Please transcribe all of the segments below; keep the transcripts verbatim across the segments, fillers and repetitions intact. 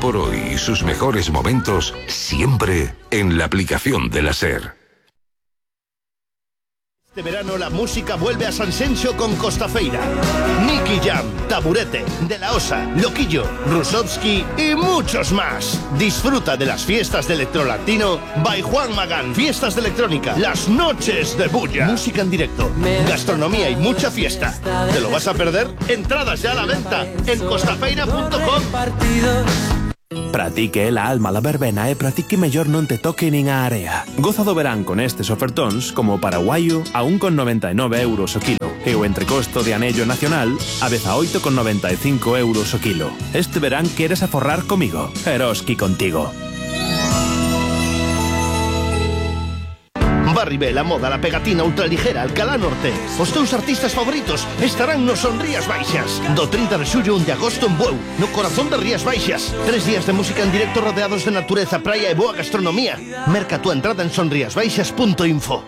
por hoy y sus mejores momentos siempre en la aplicación de la SER. Este verano la música vuelve a Sanxenxo con Costafeira. Nicky Jam, Taburete, De La Osa, Loquillo, Rusovski y muchos más. Disfruta de las fiestas de electrolatino by Juan Magán. Fiestas de electrónica, las noches de bulla. Música en directo, gastronomía y mucha fiesta. ¿Te lo vas a perder? Entradas ya a la venta en costafeira punto com. Pratique la alma la verbena e pratique mellor non te toque nin a area. Goza do verán con estes ofertóns como o paraguaio a un con noventa e nove euros o kilo e o entrecosto de anello nacional a dezaoito con noventa e cinco euros o kilo. Este verán queres aforrar comigo. Eroski contigo. Barribé, La Moda, La Pegatina, Ultraligera, Alcalá Norte. Os teus artistas favoritos estarán no Son Rías Baixas. Do trinta de xullo a un de agosto en Bueu, no corazón de Rías Baixas. Tres días de música en directo rodeados de natureza, praia e boa gastronomía. Merca túa entrada en sonriasbaixas punto info.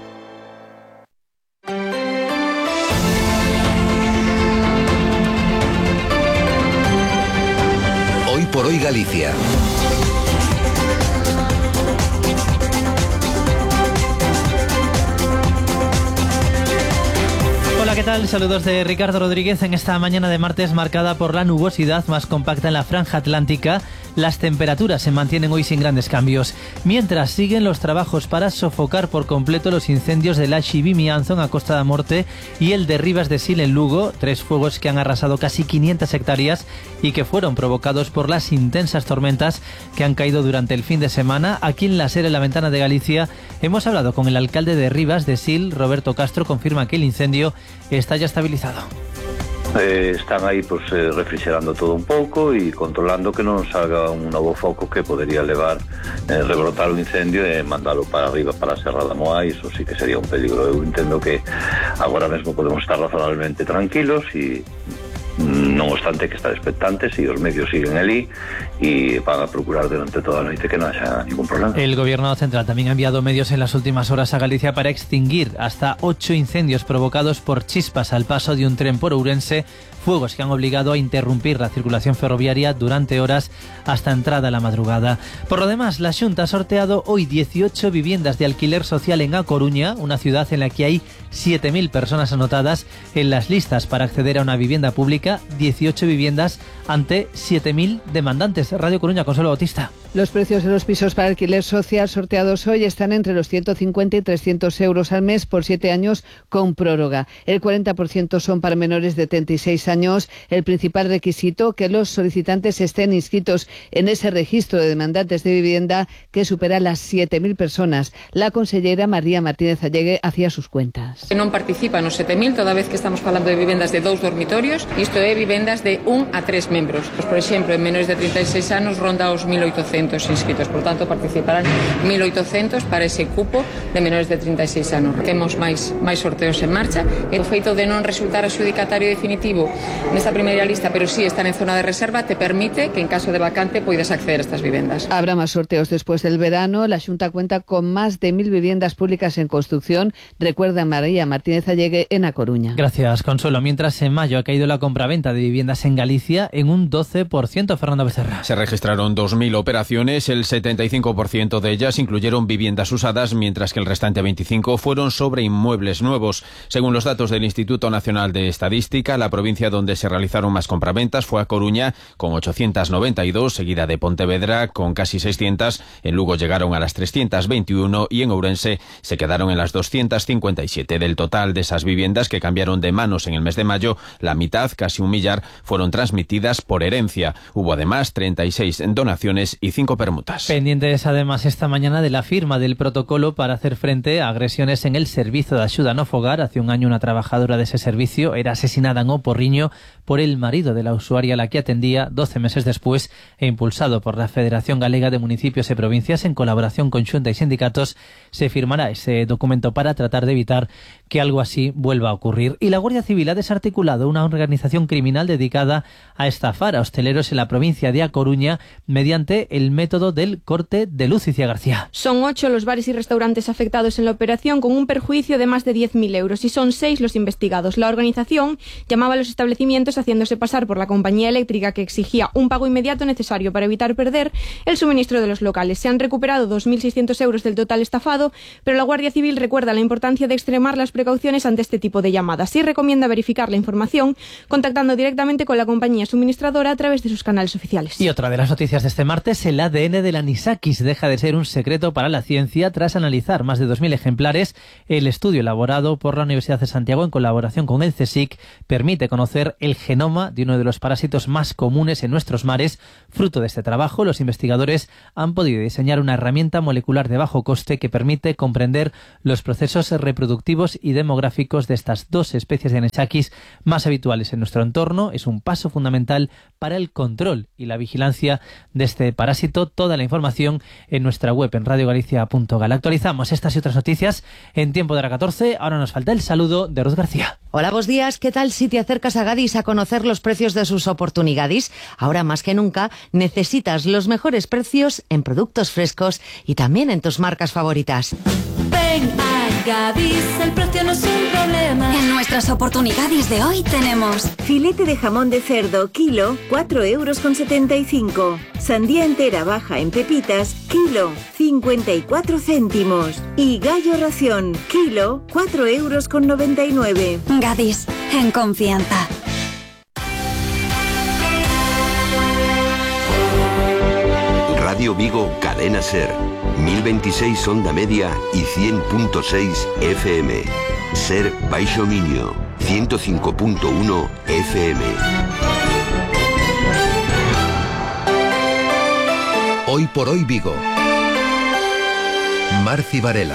Hoy por hoy Galicia. Hola, ¿qué tal? Saludos de Ricardo Rodríguez en esta mañana de martes marcada por la nubosidad más compacta en la franja atlántica. Las temperaturas se mantienen hoy sin grandes cambios, mientras siguen los trabajos para sofocar por completo los incendios de la Xivimianzo en a Costa da Morte y el de Rivas de Sil en Lugo, tres fuegos que han arrasado casi quinientas hectáreas y que fueron provocados por las intensas tormentas que han caído durante el fin de semana. Aquí en la SER, en la Ventana de Galicia, hemos hablado con el alcalde de Rivas de Sil, Roberto Castro. Confirma que el incendio está ya estabilizado. Eh, están aí pues, eh, refrigerando todo un pouco e controlando que non salga un novo foco que podería levar eh, rebrotar o incendio e mandalo para arriba, para a Serra da Moa. Iso sí que sería un peligro. Eu entendo que agora mesmo podemos estar razonablemente tranquilos e non obstante que estar expectantes e os medios siguen ali e van a procurar durante toda a noite que non haya ningún problema. El gobierno central también ha enviado medios en las últimas horas a Galicia para extinguir hasta ocho incendios provocados por chispas al paso de un tren por Ourense, fuegos que han obligado a interrumpir la circulación ferroviaria durante horas hasta entrada a la madrugada. Por lo demás, la Xunta ha sorteado hoy dieciocho viviendas de alquiler social en A Coruña, una ciudad en la que hay siete mil personas anotadas en las listas para acceder a una vivienda pública, dieciocho viviendas ante siete mil demandantes. Radio Coruña, Consuelo Bautista. Los precios de los pisos para alquiler social sorteados hoy están entre los ciento cincuenta y trescientos euros al mes por siete años con prórroga. El cuarenta por ciento son para menores de treinta y seis años. El principal requisito, que los solicitantes estén inscritos en ese registro de demandantes de vivienda que supera las siete mil personas. La consellera María Martínez Allegue hacía sus cuentas. Non participan os sete mil, toda vez que estamos falando de vivendas de dous dormitorios, isto é vivendas de un a tres membros. Por exemplo, en menores de treinta e seis anos ronda os mil oitocentos inscritos, por tanto participarán mil oitocentos para ese cupo de menores de treinta e seis anos. Temos máis máis sorteos en marcha. O feito de non resultar adxudicatario definitivo nesta primeira lista, pero sí estar en zona de reserva, te permite que en caso de vacante poidas acceder a estas vivendas. Habrá más sorteos después del verano. La Xunta cuenta con más de mil viviendas públicas en construcción, recuerda María Martínez Allegue en A Coruña. Gracias, Consuelo. Mientras en mayo ha caído la compraventa de viviendas en Galicia en un doce por ciento. Fernando Becerra. Se registraron dos mil operaciones. El setenta y cinco por ciento de ellas incluyeron viviendas usadas, mientras que el restante veinticinco por ciento fueron sobre inmuebles nuevos. Según los datos del Instituto Nacional de Estadística, la provincia donde se realizaron más compraventas fue A Coruña, con ochocientas noventa y dos, seguida de Pontevedra, con casi seiscientas. En Lugo llegaron a las trescientas veintiuno y en Ourense se quedaron en las doscientas cincuenta y siete. Del total de esas viviendas que cambiaron de manos en el mes de mayo, la mitad, casi un millar, fueron transmitidas por herencia. Hubo además treinta y seis donaciones y cinco permutas. Pendientes además esta mañana de la firma del protocolo para hacer frente a agresiones en el servicio de ayuda no fogar. Hace un año una trabajadora de ese servicio era asesinada en O Porriño por el marido de la usuaria a la que atendía doce meses después, e impulsado por la Federación Galega de Municipios y Provincias en colaboración con Xunta y sindicatos, se firmará ese documento para tratar de evitar que algo así vuelva a ocurrir. Y la Guardia Civil ha desarticulado una organización criminal dedicada a estafar a hosteleros en la provincia de A Coruña mediante el método del corte de luz. Cicia García. Son ocho los bares y restaurantes afectados en la operación, con un perjuicio de más de diez mil euros, y son seis los investigados. La organización llamaba a los establecimientos haciéndose pasar por la compañía eléctrica, que exigía un pago inmediato necesario para evitar perder el suministro de los locales. Se han recuperado dos mil seiscientos euros del total estafado, pero la Guardia Civil recuerda la importancia de extremar las precauciones ante este tipo de llamadas y recomienda verificar la información contactando directamente con la compañía suministradora a través de sus canales oficiales. Y otra de las noticias de este martes: el A D N del anisakis deja de ser un secreto para la ciencia tras analizar más de dos mil ejemplares. El estudio elaborado por la Universidad de Santiago en colaboración con el CSIC permite conocer el genoma de uno de los parásitos más comunes en nuestros mares. Fruto de este trabajo, los investigadores han podido diseñar una herramienta molecular de bajo coste que permite comprender los procesos reproductivos y demográficos de estas dos especies de anisakis más habituales en nuestro entorno. Es un paso fundamental para el control y la vigilancia de este parásito. Toda la información en nuestra web en radio galicia punto gal. Actualizamos estas y otras noticias en tiempo de la catorce. Ahora nos falta el saludo de Ruth García. Hola, buenos días. ¿Qué tal si te acercas a Gadis a conocer los precios de sus oportunidades? Ahora más que nunca necesitas los mejores precios en productos frescos y también en tus marcas favoritas. Ven a Gadis, el precio no es un problema. En nuestras oportunidades de hoy tenemos filete de jamón de cerdo, kilo, cuatro euros con setenta y cinco. Sandía entera baja en pepitas, kilo, cincuenta y cuatro céntimos. Y gallo ración, kilo, cuatro euros con noventa y nueve. Gadis, en confianza. Radio Vigo, Cadena Ser, mil veintiséis onda media y cien punto seis F M. Ser Baixo Miño, ciento cinco punto uno F M. Hoy por hoy Vigo. Marci Varela.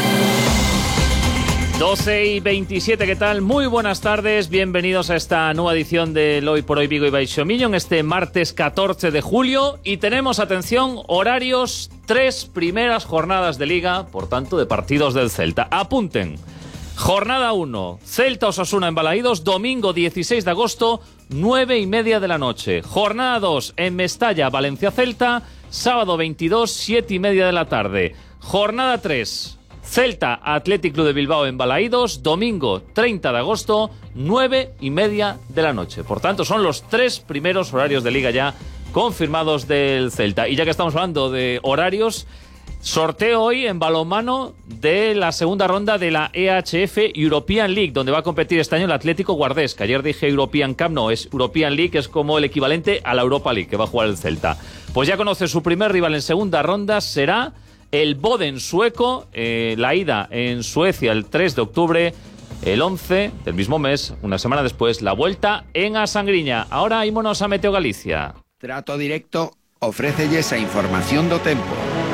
doce y veintisiete, ¿qué tal? Muy buenas tardes, bienvenidos a esta nueva edición del Hoy por Hoy Vigo y Baixo Miño en este martes catorce de julio, y tenemos, atención, horarios, tres primeras jornadas de Liga, por tanto de partidos del Celta. Apunten: jornada uno, Celta-Osasuna en Balaídos, domingo dieciséis de agosto, nueve y media de la noche. Jornada dos, en Mestalla, Valencia-Celta, sábado veintidós, siete y media de la tarde. Jornada tres, Celta Athletic Club de Bilbao en Balaídos, domingo treinta de agosto, nueve y media de la noche. Por tanto, son los tres primeros horarios de Liga ya confirmados del Celta. Y ya que estamos hablando de horarios, sorteo hoy en balonmano de la segunda ronda de la E H F European League, donde va a competir este año el Atlético Guardés, que ayer dije European Cup, no, es European League, es como el equivalente a la Europa League que va a jugar el Celta. Pues ya conoce su primer rival en segunda ronda, será el Boden sueco. Eh, la ida en Suecia el tres de octubre, el once del mismo mes, una semana después, la vuelta en A Sangriña. Ahora ímonos a Meteo Galicia. Trato Directo ofrécelles a información do tempo.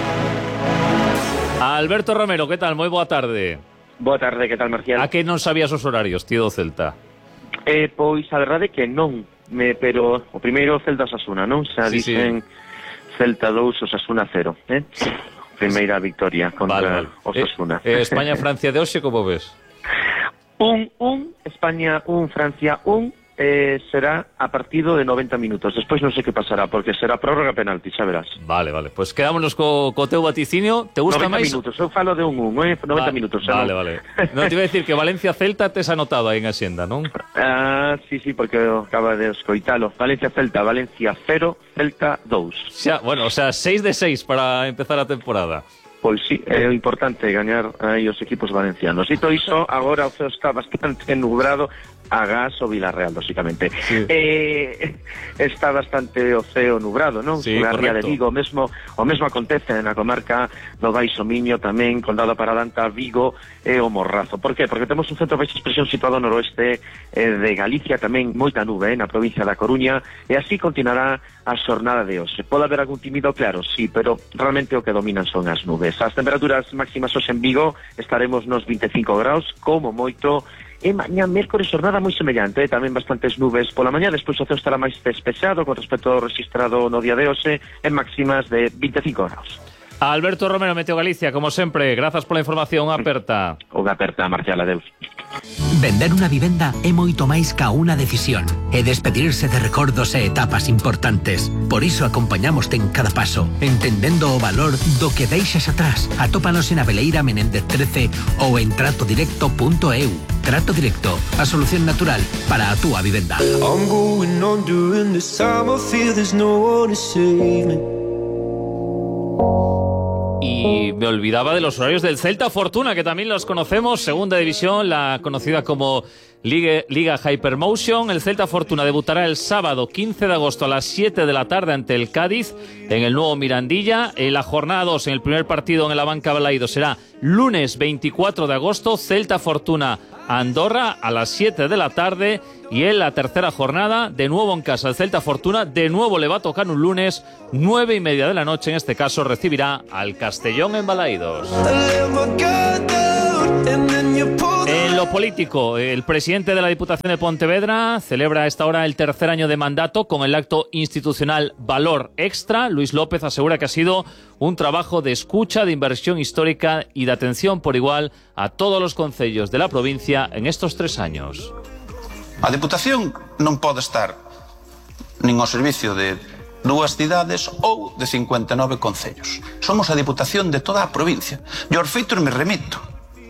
Alberto Romero, ¿qué tal? Moi boa tarde. Boa tarde, que tal, Marcial? A que non sabías os horarios, tío do Celta? Eh, pois a verdade que non, me, pero o primeiro Celta Osasuna, non? Xa sí, dicen sí. Celta dous, Osasuna cero, eh? Primeira victoria contra vale, vale. Osasuna. Eh, eh, España-Francia de hoxe, como ves? Un, un, España un, Francia un, eh, será a partido de noventa minutos. Despois non sei que pasará, porque será prórroga penalti, xa verás. Vale, vale. Pues quedámonos co, co teu vaticinio. Te gusta máis? noventa minutos, eu falo de un un, eh? noventa Va, minutos. Vale, non? vale. Non te iba a decir que Valencia-Celta tes anotado aí en Hacienda, non? Ah, sí, sí, porque acaba de escoitalo. Valencia-Celta, Valencia cero, Celta dous. Xa, bueno, o sea, seis de seis para empezar a temporada. Pois sí, é importante gañar aí os equipos valencianos. Dito iso, agora o ceo está bastante nublado, agás o Villarreal, lógicamente. Sí. Eh, está bastante o ceo nublado, non? Sí, a Ría correcto. de Vigo, o mesmo, o mesmo acontece na comarca do Baixo Miño, tamén Condado Paradanta, Vigo e o Morrazo. Por qué? Porque temos un centro de baixa expresión situado no noroeste eh, de Galicia, tamén moita nube eh, na provincia da Coruña, e así continuará a xornada de hoxe. Pode haber algún tímido claro, sí, pero realmente o que dominan son as nubes. As temperaturas máximas hoxe en Vigo estaremos nos vinte e cinco graus, como moito, e mañá mércores xornada moi semellante, tamén bastantes nubes pola mañá, despois o ceo estará máis despexado con respecto ao registrado no día de hoxe, en máximas de vinte e cinco graus. Alberto Romero, Meteo Galicia, como sempre, grazas pola información. Unha aperta. Unha aperta, Marcial, adeus. Vender unha vivenda é moito máis ca unha decisión. É despedirse de recordos e etapas importantes. Por iso acompañamoste en cada paso, entendendo o valor do que deixas atrás. Atópanos en Aveleira Menéndez trece ou en trato directo punto e u. Trato Directo, a solución natural para a túa vivenda. I'm going on during this time, I feel there's no one to save me. Y me olvidaba de los horarios del Celta Fortuna, que también los conocemos, segunda división, la conocida como Liga, Liga Hypermotion. El Celta Fortuna debutará el sábado quince de agosto a las siete de la tarde ante el Cádiz en el nuevo Mirandilla. En la jornada dos, en el primer partido en el Abanca Balaido, será lunes veinticuatro de agosto, Celta Fortuna Andorra a las siete de la tarde. Y en la tercera jornada, de nuevo en casa el Celta Fortuna, de nuevo le va a tocar un lunes, nueve y media de la noche, en este caso recibirá al Castellón en Balaidos. En lo político, el presidente de la Diputación de Pontevedra celebra a esta hora el tercer año de mandato con el acto institucional Valor Extra. Luis López asegura que ha sido un trabajo de escucha, de inversión histórica y de atención por igual a todos los concellos de la provincia en estos tres años. A Deputación non pode estar nin ao servicio de dúas cidades ou de cincuenta e nove concellos. Somos a Deputación de toda a provincia. E aos feitos me remito.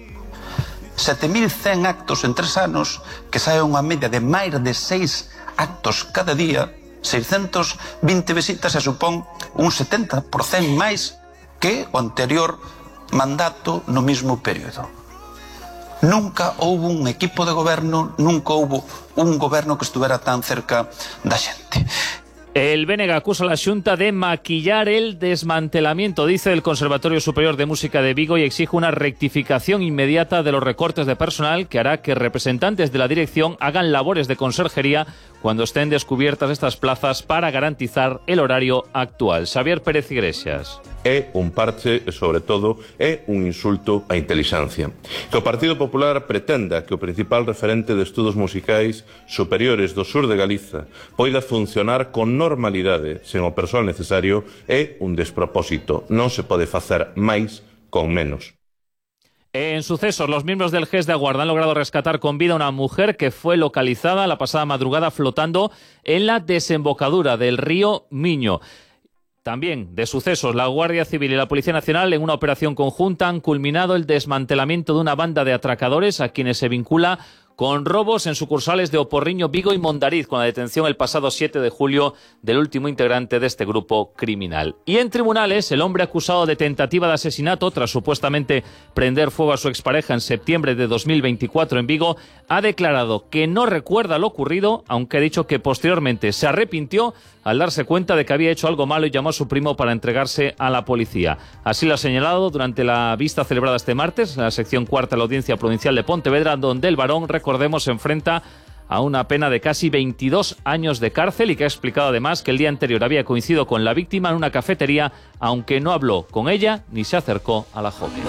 sete mil cen actos en tres anos, que sae unha media de máis de seis actos cada día, seiscentas vinte visitas, e supón un setenta por cento máis que o anterior mandato no mismo período. Nunca houve un equipo de goberno, nunca houve un goberno que estuvera tan cerca da xente. El B N G acusa a la Xunta de maquillar el desmantelamiento, dice el Conservatorio Superior de Música de Vigo, y exige una rectificación inmediata de los recortes de personal que hará que representantes de la dirección hagan labores de conserjería cuando estén descubiertas estas plazas para garantizar el horario actual. Xavier Pérez Iglesias. É un parche e, sobre todo, é un insulto á intelixencia. Que o Partido Popular pretenda que o principal referente de estudos musicais superiores do sur de Galiza poida funcionar con normalidade sen o persoal necesario é un despropósito. Non se pode facer máis con menos. En sucesos, los miembros del G E S de Aguarda han logrado rescatar con vida a una mujer que fue localizada la pasada madrugada flotando en la desembocadura del río Miño. También de sucesos, la Guardia Civil y la Policía Nacional en una operación conjunta han culminado el desmantelamiento de una banda de atracadores a quienes se vincula con robos en sucursales de Oporriño, Vigo y Mondariz, con la detención el pasado siete de julio del último integrante de este grupo criminal. Y en tribunales, el hombre acusado de tentativa de asesinato tras supuestamente prender fuego a su expareja en septiembre de dos mil veinticuatro en Vigo ha declarado que no recuerda lo ocurrido, aunque ha dicho que posteriormente se arrepintió al darse cuenta de que había hecho algo malo y llamó a su primo para entregarse a la policía. Así lo ha señalado durante la vista celebrada este martes en la sección cuarta de la Audiencia Provincial de Pontevedra, donde el varón, recordemos, se enfrenta a una pena de casi veintidós años de cárcel y que ha explicado además que el día anterior había coincidido con la víctima en una cafetería, aunque no habló con ella ni se acercó a la joven.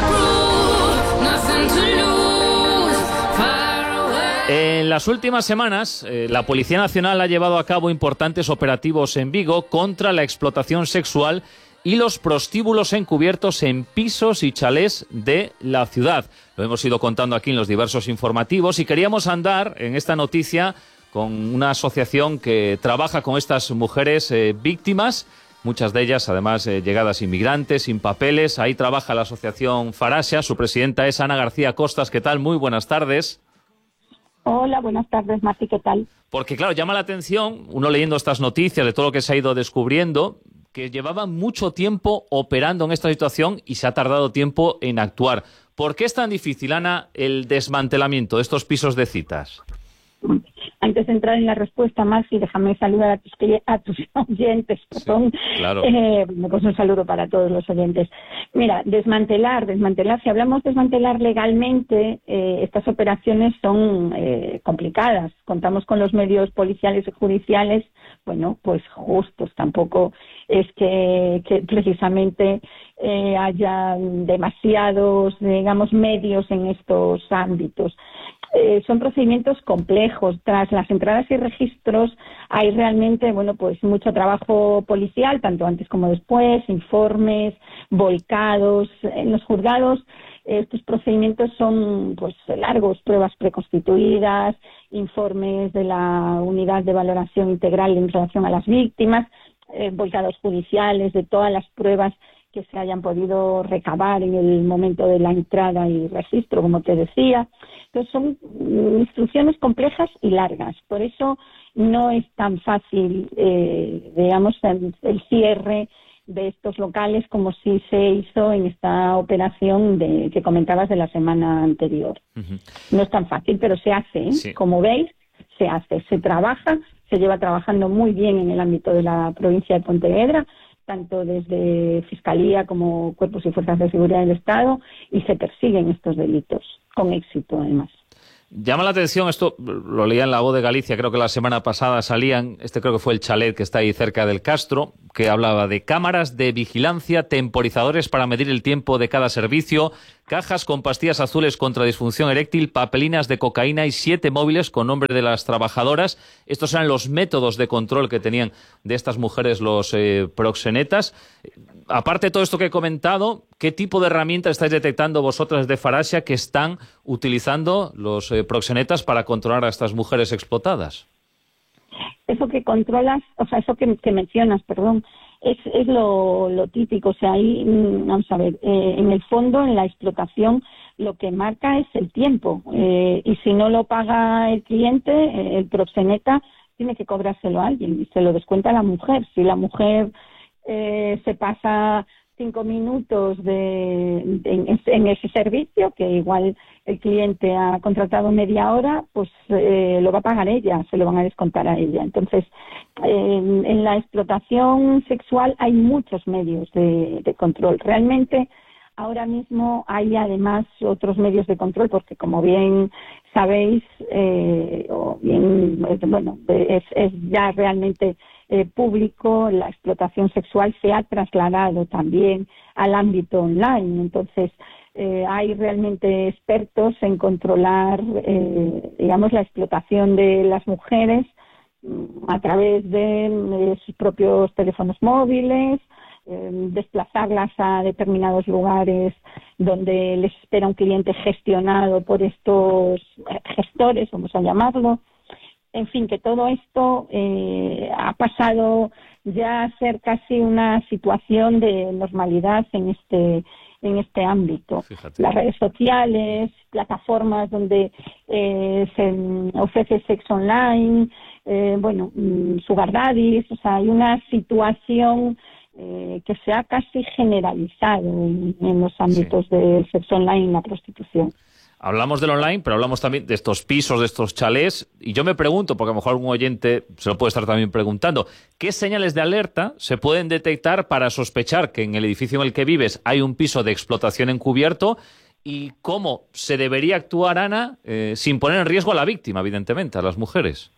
En las últimas semanas, eh, la Policía Nacional ha llevado a cabo importantes operativos en Vigo contra la explotación sexual y los prostíbulos encubiertos en pisos y chalés de la ciudad. Lo hemos ido contando aquí en los diversos informativos y queríamos andar en esta noticia con una asociación que trabaja con estas mujeres eh, víctimas, muchas de ellas además eh, llegadas inmigrantes, sin papeles. Ahí trabaja la asociación Farasia, su presidenta es Ana García Costas. ¿Qué tal? Muy buenas tardes. Hola, buenas tardes, Marti, ¿qué tal? Porque, claro, llama la atención, uno leyendo estas noticias de todo lo que se ha ido descubriendo, que llevaban mucho tiempo operando en esta situación y se ha tardado tiempo en actuar. ¿Por qué es tan difícil, Ana, el desmantelamiento de estos pisos de citas? Antes de entrar en la respuesta, Maxi, déjame saludar a tus, a tus oyentes. Perdón. Sí, claro. Eh, pues un saludo para todos los oyentes. Mira, desmantelar, desmantelar. Si hablamos de desmantelar legalmente, eh, estas operaciones son eh, complicadas. Contamos con los medios policiales y judiciales, bueno, pues justos. Tampoco es que, que precisamente eh, haya demasiados, digamos, medios en estos ámbitos. eh, son procedimientos complejos. Tras las entradas y registros hay realmente, bueno, pues mucho trabajo policial, tanto antes como después, informes, volcados. En los juzgados estos procedimientos son pues largos, pruebas preconstituidas, informes de la unidad de valoración integral en relación a las víctimas, eh, volcados judiciales de todas las pruebas que se hayan podido recabar en el momento de la entrada y registro, como te decía. Entonces son instrucciones complejas y largas. Por eso no es tan fácil, eh, digamos, el, el cierre de estos locales como si se hizo en esta operación de, que comentabas de la semana anterior. Uh-huh. No es tan fácil, pero se hace, ¿eh? Sí. Como veis, se hace, se trabaja, se lleva trabajando muy bien en el ámbito de la provincia de Pontevedra, tanto desde Fiscalía como Cuerpos y Fuerzas de Seguridad del Estado, y se persiguen estos delitos, con éxito además. Llama la atención, esto lo leía en La Voz de Galicia, creo que la semana pasada salían, este creo que fue el chalet que está ahí cerca del Castro, que hablaba de cámaras de vigilancia, temporizadores para medir el tiempo de cada servicio, cajas con pastillas azules contra disfunción eréctil, papelinas de cocaína y siete móviles con nombre de las trabajadoras. Estos eran los métodos de control que tenían de estas mujeres los eh, proxenetas. Aparte de todo esto que he comentado, ¿qué tipo de herramientas estáis detectando vosotras de Faraxia que están utilizando los eh, proxenetas para controlar a estas mujeres explotadas? Eso que controlas, o sea, eso que, que mencionas, perdón, es, es lo, lo típico. O sea, ahí, vamos a ver, eh, en el fondo, en la explotación, lo que marca es el tiempo. Eh, y si no lo paga el cliente, eh, el proxeneta tiene que cobrárselo a alguien y se lo descuenta a la mujer. Si la mujer eh, se pasa cinco minutos de, de en, en ese servicio, que igual el cliente ha contratado media hora, pues eh, lo va a pagar ella, se lo van a descontar a ella. Entonces, en, en la explotación sexual hay muchos medios de, de control. Realmente, ahora mismo hay además otros medios de control, porque como bien sabéis, eh, o bien, bueno, es, es ya realmente eh, público, la explotación sexual se ha trasladado también al ámbito online. Entonces, eh, hay realmente expertos en controlar, eh, digamos, la explotación de las mujeres a través de, de sus propios teléfonos móviles, eh, desplazarlas a determinados lugares donde les espera un cliente gestionado por estos gestores, vamos a llamarlo. En fin, que todo esto eh, ha pasado ya a ser casi una situación de normalidad en este en este ámbito. Fíjate. Las redes sociales, plataformas donde eh, se ofrece sexo online, eh, bueno, sugar daddies, o sea, hay una situación eh, que se ha casi generalizado en, en los ámbitos sí. del sexo online y la prostitución. Hablamos del online, pero hablamos también de estos pisos, de estos chalés, y yo me pregunto, porque a lo mejor algún oyente se lo puede estar también preguntando, ¿qué señales de alerta se pueden detectar para sospechar que en el edificio en el que vives hay un piso de explotación encubierto? ¿Y cómo se debería actuar, Ana, eh, sin poner en riesgo a la víctima, evidentemente, a las mujeres?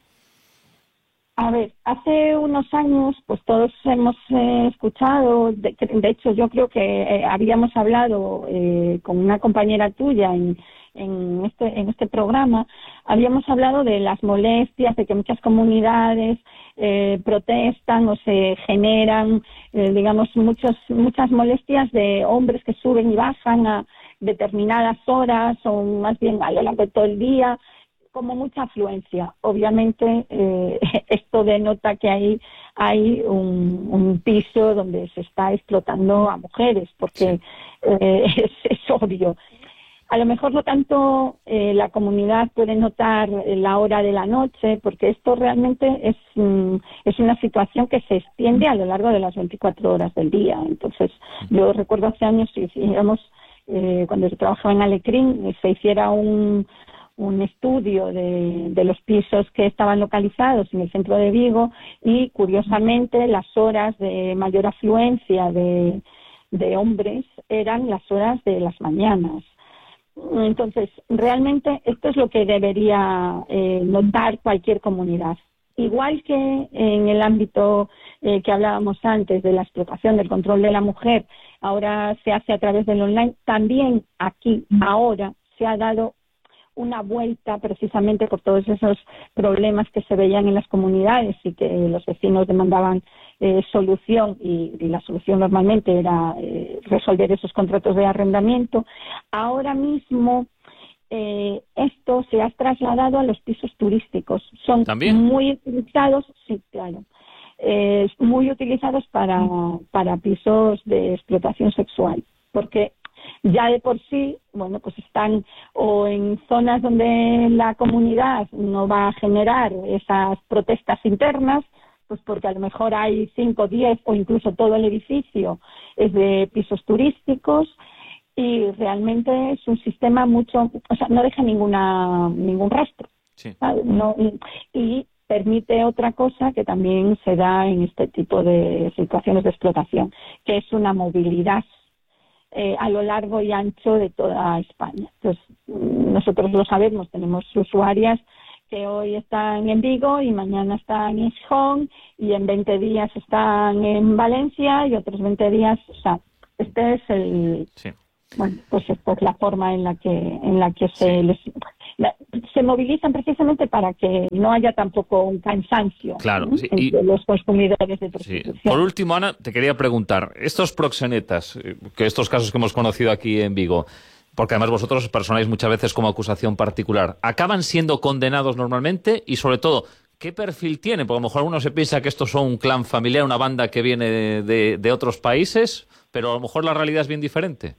A ver, hace unos años, pues todos hemos eh, escuchado, de, de hecho yo creo que eh, habíamos hablado eh, con una compañera tuya en, en, este, en este programa, habíamos hablado de las molestias, de que muchas comunidades eh, protestan o se generan, eh, digamos, muchos, muchas molestias de hombres que suben y bajan a determinadas horas o más bien a lo largo de todo el día, como mucha afluencia. Obviamente eh, esto denota que hay, hay un, un piso donde se está explotando a mujeres, porque eh, es, es obvio. A lo mejor no tanto eh, la comunidad puede notar la hora de la noche, porque esto realmente es, mm, es una situación que se extiende a lo largo de las veinticuatro horas del día. Entonces, yo recuerdo hace años, digamos, eh, cuando yo trabajaba en Alecrín, se hiciera un un estudio de, de los pisos que estaban localizados en el centro de Vigo y, curiosamente, las horas de mayor afluencia de, de hombres eran las horas de las mañanas. Entonces, realmente esto es lo que debería eh, notar cualquier comunidad. Igual que en el ámbito eh, que hablábamos antes de la explotación, del control de la mujer, ahora se hace a través del online, también aquí, ahora, se ha dado una vuelta precisamente por todos esos problemas que se veían en las comunidades y que los vecinos demandaban eh, solución y, y la solución normalmente era eh, resolver esos contratos de arrendamiento. Ahora mismo eh, esto se ha trasladado a los pisos turísticos. Son ¿También? muy utilizados, sí, claro, eh, muy utilizados para, para pisos de explotación sexual, porque ya de por sí, bueno, pues están o en zonas donde la comunidad no va a generar esas protestas internas, pues porque a lo mejor hay cinco, diez o incluso todo el edificio es de pisos turísticos y realmente es un sistema mucho, o sea, no deja ninguna ningún rastro. Sí. No, y, y permite otra cosa que también se da en este tipo de situaciones de explotación, que es una movilidad Eh, a lo largo y ancho de toda España. Entonces, nosotros lo sabemos, tenemos usuarias que hoy están en Vigo y mañana están en Gijón y en veinte días están en Valencia y otros veinte días, o sea, este es el... Sí. Bueno, pues esta es la forma en la que en la que se sí. les la, se movilizan precisamente para que no haya tampoco un cansancio claro, ¿eh? sí. entre y, los consumidores de prostitución. Sí. Por último, Ana, te quería preguntar, estos proxenetas, que estos casos que hemos conocido aquí en Vigo, porque además vosotros os personáis muchas veces como acusación particular, ¿acaban siendo condenados normalmente? Y sobre todo, ¿qué perfil tienen? Porque a lo mejor uno se piensa que estos son un clan familiar, una banda que viene de, de, de otros países, pero a lo mejor la realidad es bien diferente.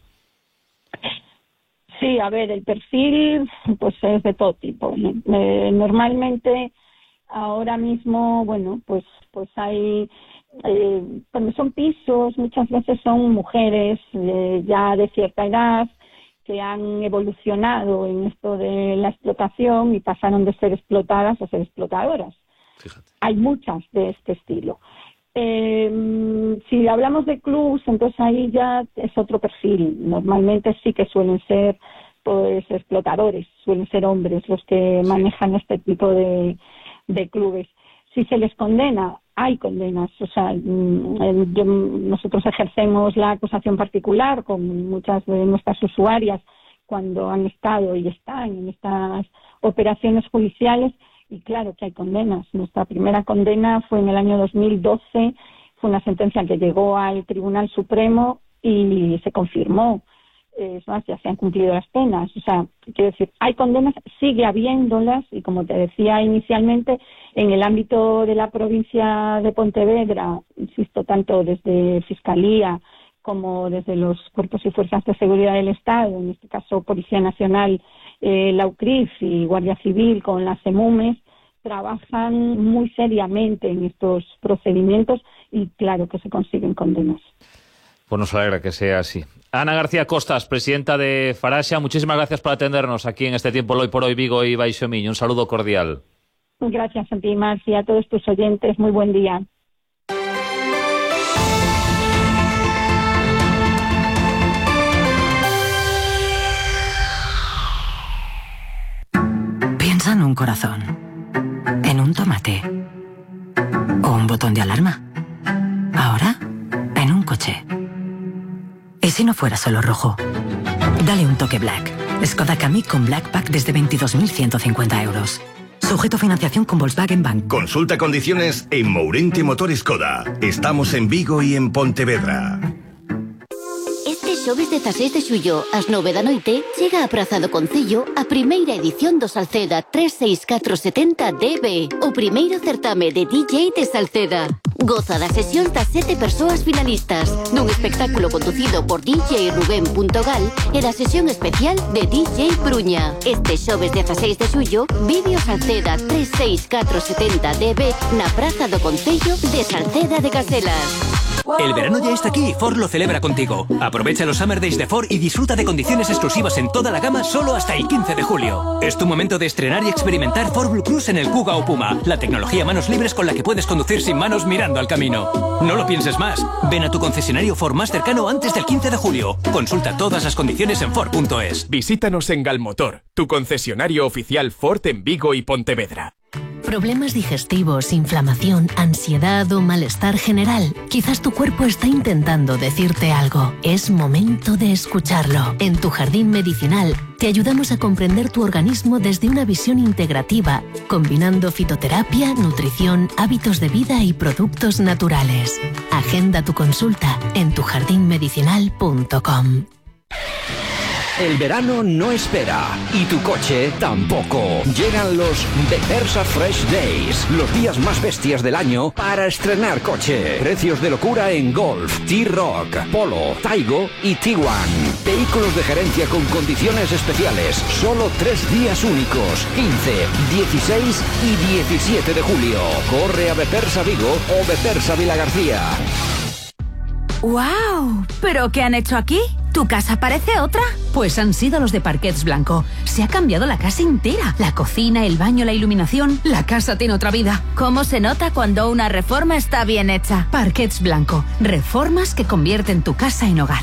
Sí, a ver, el perfil pues es de todo tipo. Eh, normalmente, ahora mismo, bueno, pues pues hay, eh, cuando son pisos, muchas veces son mujeres eh, ya de cierta edad que han evolucionado en esto de la explotación y pasaron de ser explotadas a ser explotadoras. Fíjate. Hay muchas de este estilo. Eh, si hablamos de clubs, entonces ahí ya es otro perfil. Normalmente sí que suelen ser pues explotadores, suelen ser hombres los que manejan este tipo de, de clubes. Si se les condena, hay condenas. O sea, yo, nosotros ejercemos la acusación particular con muchas de nuestras usuarias cuando han estado y están en estas operaciones judiciales. Y claro que hay condenas. Nuestra primera condena fue en el año dos mil doce, fue una sentencia que llegó al Tribunal Supremo y se confirmó. Es más, ya se han cumplido las penas. O sea, quiero decir, hay condenas, sigue habiéndolas, y como te decía inicialmente, en el ámbito de la provincia de Pontevedra, insisto, tanto desde Fiscalía como desde los cuerpos y fuerzas de seguridad del Estado, en este caso Policía Nacional, eh, la U C R I F y Guardia Civil con las EMUMES, trabajan muy seriamente en estos procedimientos y claro que se consiguen condenas. Pues nos alegra que sea así. Ana García Costas, presidenta de Faraxa, muchísimas gracias por atendernos aquí en este tiempo Hoy por Hoy Vigo y Baixo Miño. Un saludo cordial. Gracias a ti, Marci, y a todos tus oyentes. Muy buen día. Piensa en un corazón, en un tomate o un botón de alarma. Ahora, en un coche. ¿Y si no fuera solo rojo? Dale un toque Black. Skoda Kamiq con Black Pack desde veintidós mil ciento cincuenta euros. Sujeto a financiación con Volkswagen Bank. Consulta condiciones en Mourente Motor Skoda. Estamos en Vigo y en Pontevedra. Este xoves dezaseis de xullo, ás nove da noite, chega a Praza do Concello a primeira edición do Salceda tres seis catro setenta D B, o primeiro certame de D J de Salceda. Goza das sesións das sete persoas finalistas, dun espectáculo conducido por D J Rubén Puntogal e da sesión especial de D J Pruña. Este xoves dezaseis de xullo, vive o Salceda tres seis catro setenta D B na Praza do Concello de Salceda de Caselas. El verano ya está aquí y Ford lo celebra contigo. Aprovecha los Summer Days de Ford y disfruta de condiciones exclusivas en toda la gama solo hasta el quince de julio. Es tu momento de estrenar y experimentar Ford Blue Cruise en el Kuga o Puma, la tecnología manos libres con la que puedes conducir sin manos mirando al camino. No lo pienses más. Ven a tu concesionario Ford más cercano antes del quince de julio. Consulta todas las condiciones en Ford punto es. Visítanos en Galmotor, tu concesionario oficial Ford en Vigo y Pontevedra. ¿Problemas digestivos, inflamación, ansiedad o malestar general? Quizás tu cuerpo está intentando decirte algo. Es momento de escucharlo. En Tu Jardín Medicinal te ayudamos a comprender tu organismo desde una visión integrativa, combinando fitoterapia, nutrición, hábitos de vida y productos naturales. Agenda tu consulta en tu jardín medicinal punto com. El verano no espera y tu coche tampoco. Llegan los Befesa Fresh Days, los días más bestias del año para estrenar coche. Precios de locura en Golf, T-Roc, Polo, Taigo y Tiguan. Vehículos de gerencia con condiciones especiales. Solo tres días únicos, quince, dieciséis y diecisiete de julio. Corre a Befesa Vigo o Befesa Vilagarcía. ¡Guau! ¿Pero qué han hecho aquí? ¿Tu casa parece otra? Pues han sido los de Parquets Blanco. Se ha cambiado la casa entera. La cocina, el baño, la iluminación. La casa tiene otra vida. ¿Cómo se nota cuando una reforma está bien hecha? Parquets Blanco. Reformas que convierten tu casa en hogar.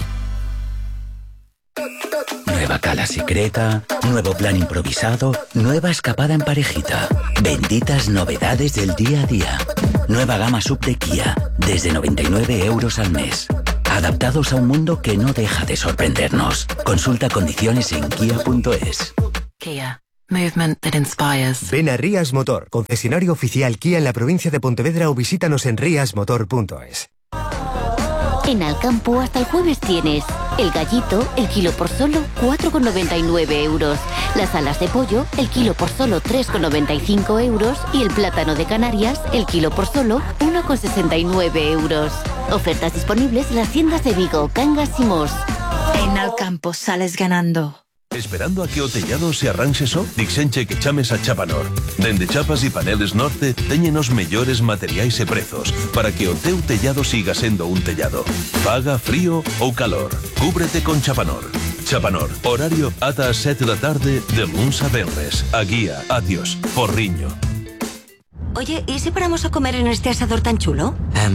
Nueva cala secreta, nuevo plan improvisado, nueva escapada en parejita. Benditas novedades del día a día. Nueva gama sub de Kia, desde noventa y nueve euros al mes. Adaptados a un mundo que no deja de sorprendernos. Consulta condiciones en kia punto es. Kia. Movement that inspires. Ven a Rías Motor, concesionario oficial Kia en la provincia de Pontevedra, o visítanos en rías motor punto es. En Alcampo hasta el jueves tienes el gallito, el kilo por solo cuatro con noventa y nueve euros. Las alas de pollo, el kilo por solo tres con noventa y cinco euros. Y el plátano de Canarias, el kilo por solo uno con sesenta y nueve euros. Ofertas disponibles en las tiendas de Vigo, Cangas y Mos. En Alcampo sales ganando. Esperando a que o tellado se arranxe só? Dixenche que chames a Chapanor. Dende Chapas e Paneles Norte teñen os mellores materiais e prezos para que o teu tellado siga sendo un tellado. Faga frío ou calor. Cúbrete con Chapanor. Chapanor, horario ata as sete da tarde de luns a venres. A guía, adiós, Porriño. Oye, ¿y si paramos a comer en este asador tan chulo?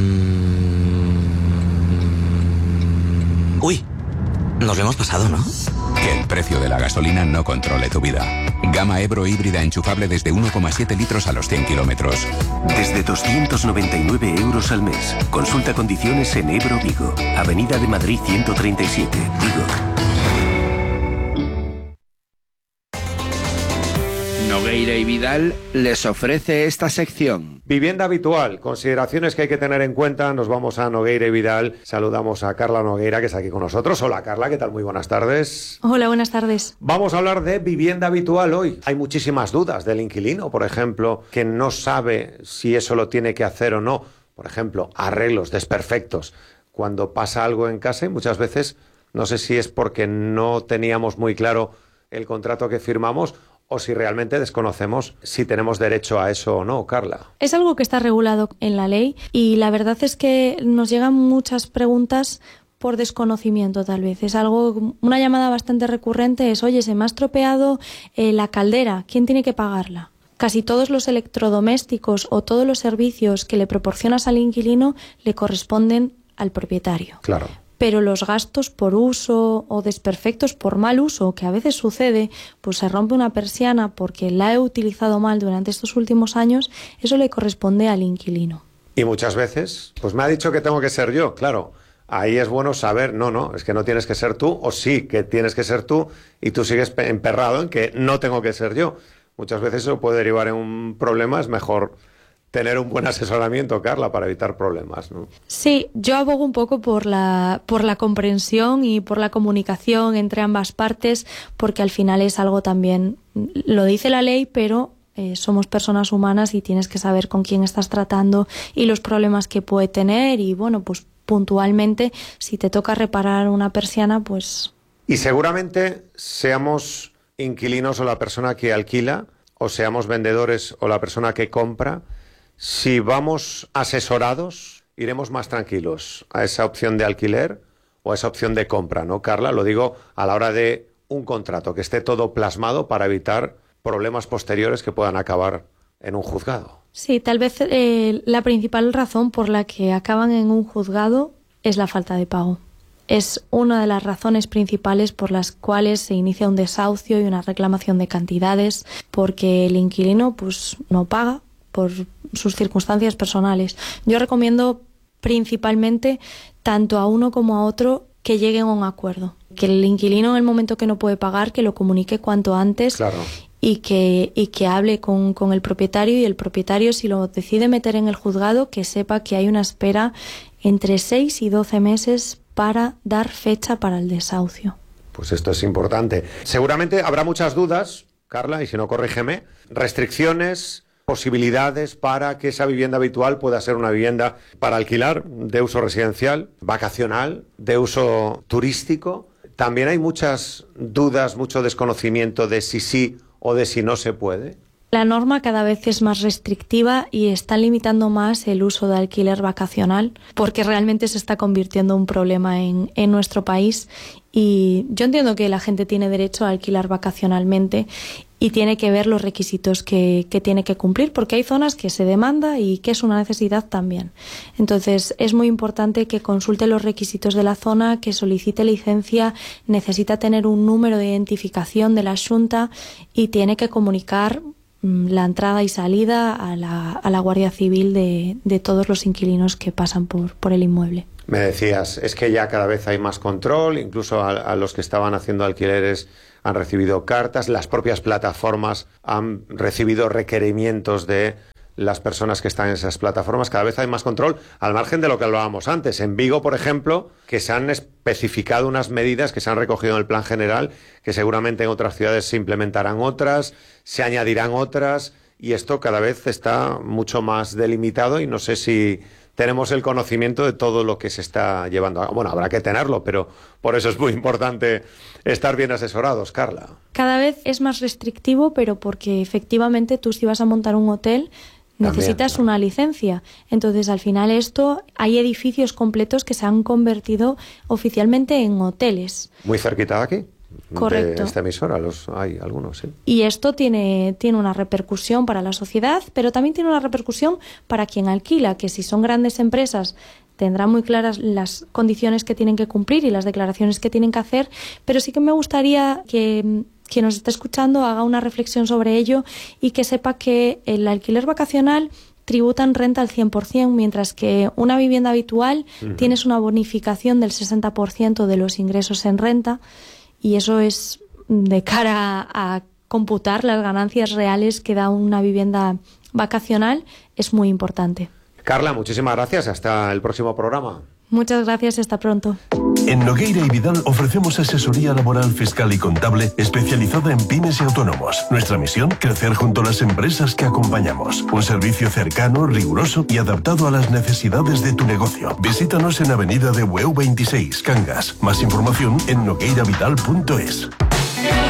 Um... Uy, nos lo hemos pasado, ¿no? Que el precio de la gasolina no controle tu vida. Gama Ebro híbrida enchufable desde uno coma siete litros a los cien kilómetros. Desde doscientos noventa y nueve euros al mes. Consulta condiciones en Ebro Vigo. Avenida de Madrid ciento treinta y siete, Vigo. Nogueira y Vidal les ofrece esta sección. Vivienda habitual, consideraciones que hay que tener en cuenta. Nos vamos a Nogueira y Vidal. Saludamos a Carla Nogueira, que está aquí con nosotros. Hola Carla, ¿qué tal? Muy buenas tardes. Hola, buenas tardes. Vamos a hablar de vivienda habitual hoy. Hay muchísimas dudas del inquilino, por ejemplo, que no sabe si eso lo tiene que hacer o no. Por ejemplo, arreglos desperfectos. Cuando pasa algo en casa, y muchas veces, no sé si es porque no teníamos muy claro el contrato que firmamos, o si realmente desconocemos si tenemos derecho a eso o no, Carla. Es algo que está regulado en la ley y la verdad es que nos llegan muchas preguntas por desconocimiento tal vez. Es algo, una llamada bastante recurrente es, oye, se me ha estropeado eh, la caldera, ¿quién tiene que pagarla? Casi todos los electrodomésticos o todos los servicios que le proporcionas al inquilino le corresponden al propietario. Claro. Pero los gastos por uso o desperfectos por mal uso, que a veces sucede, pues se rompe una persiana porque la he utilizado mal durante estos últimos años, eso le corresponde al inquilino. Y muchas veces, pues me ha dicho que tengo que ser yo, claro. Ahí es bueno saber, no, no, es que no tienes que ser tú, o sí que tienes que ser tú, y tú sigues emperrado en que no tengo que ser yo. Muchas veces eso puede derivar en un problema, es mejor tener un buen asesoramiento, Carla, para evitar problemas, ¿no? Sí, yo abogo un poco por la, por la comprensión y por la comunicación entre ambas partes, porque al final es algo también, lo dice la ley, pero eh, somos personas humanas y tienes que saber con quién estás tratando y los problemas que puede tener y, bueno, pues puntualmente, si te toca reparar una persiana, pues... Y seguramente seamos inquilinos o la persona que alquila, o seamos vendedores o la persona que compra, si vamos asesorados, iremos más tranquilos a esa opción de alquiler o a esa opción de compra, ¿no, Carla? Lo digo a la hora de un contrato, que esté todo plasmado para evitar problemas posteriores que puedan acabar en un juzgado. Sí, tal vez eh, la principal razón por la que acaban en un juzgado es la falta de pago. Es una de las razones principales por las cuales se inicia un desahucio y una reclamación de cantidades, porque el inquilino pues no paga por sus circunstancias personales. Yo recomiendo principalmente tanto a uno como a otro que lleguen a un acuerdo. Que el inquilino en el momento que no puede pagar, que lo comunique cuanto antes. Claro. Y que, y que hable con, con el propietario, y el propietario, si lo decide meter en el juzgado, que sepa que hay una espera entre seis y doce meses para dar fecha para el desahucio. Pues esto es importante. Seguramente habrá muchas dudas, Carla, y si no, corrígeme. Restricciones, posibilidades para que esa vivienda habitual pueda ser una vivienda para alquilar, de uso residencial, vacacional, de uso turístico. También hay muchas dudas, mucho desconocimiento de si sí o de si no se puede. La norma cada vez es más restrictiva y está limitando más el uso de alquiler vacacional, porque realmente se está convirtiendo en un problema en, en nuestro país. Y yo entiendo que la gente tiene derecho a alquilar vacacionalmente y tiene que ver los requisitos que, que tiene que cumplir, porque hay zonas que se demanda y que es una necesidad también. Entonces es muy importante que consulte los requisitos de la zona, que solicite licencia, necesita tener un número de identificación de la Xunta y tiene que comunicar la entrada y salida a la, a la Guardia Civil de, de todos los inquilinos que pasan por, por el inmueble. Me decías, es que ya cada vez hay más control, incluso a, a los que estaban haciendo alquileres han recibido cartas, las propias plataformas han recibido requerimientos de las personas que están en esas plataformas. Cada vez hay más control, al margen de lo que hablábamos antes. En Vigo, por ejemplo, que se han especificado unas medidas que se han recogido en el plan general, que seguramente en otras ciudades se implementarán otras, se añadirán otras, y esto cada vez está mucho más delimitado y no sé si tenemos el conocimiento de todo lo que se está llevando. Bueno, habrá que tenerlo, pero por eso es muy importante estar bien asesorados, Carla. Cada vez es más restrictivo, pero porque efectivamente tú, si vas a montar un hotel, necesitas También, ¿no? una licencia. Entonces, al final esto, hay edificios completos que se han convertido oficialmente en hoteles. Muy cerquita de aquí. Correcto. De esta emisora, los, hay algunos, sí. Y esto tiene, tiene una repercusión para la sociedad, pero también tiene una repercusión para quien alquila, que si son grandes empresas tendrán muy claras las condiciones que tienen que cumplir y las declaraciones que tienen que hacer, pero sí que me gustaría que quien nos esté escuchando haga una reflexión sobre ello y que sepa que el alquiler vacacional tributa en renta al cien por ciento, mientras que una vivienda habitual uh-huh. tienes una bonificación del sesenta por ciento de los ingresos en renta, y eso es de cara a, a computar las ganancias reales que da una vivienda vacacional, es muy importante. Carla, muchísimas gracias. Hasta el próximo programa. Muchas gracias, hasta pronto. En Nogueira y Vidal ofrecemos asesoría laboral, fiscal y contable especializada en pymes y autónomos. Nuestra misión, crecer junto a las empresas que acompañamos. Un servicio cercano, riguroso y adaptado a las necesidades de tu negocio. Visítanos en Avenida de Bueu veintiséis, Cangas. Más información en nogueiravidal punto es.